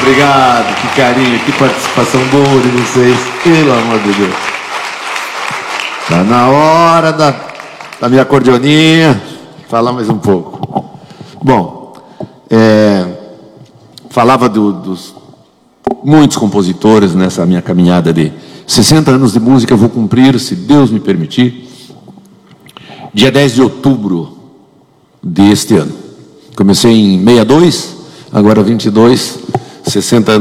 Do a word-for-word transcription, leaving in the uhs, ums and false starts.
obrigado, que carinho, que participação boa de vocês, pelo amor de Deus. Tá na hora da, da minha acordeoninha, falar mais um pouco. Bom, é, falava do, dos muitos compositores nessa minha caminhada de sessenta anos de música. Eu vou cumprir, se Deus me permitir, dia dez de outubro deste ano. Comecei em sessenta e dois, agora vinte e dois, sessenta anos.